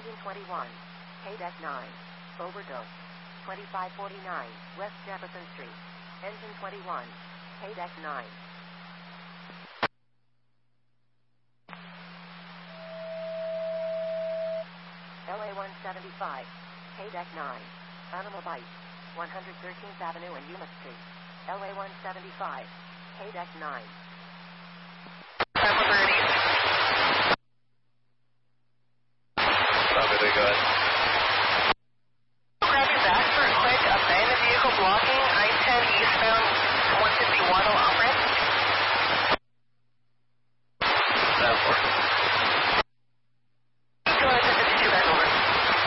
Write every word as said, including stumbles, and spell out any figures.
Engine twenty-one, K deck nine, overdose. twenty-five forty-nine, West Jefferson Street. Engine twenty-one, K deck nine. L A one seventy-five, K deck nine, Animal Bite, one hundred thirteenth Avenue and Yuma Street. L A one seventy-five, K deck nine. Probably good. Roger that for a quick abandoned vehicle blocking I ten eastbound one fifty-one on off ramp.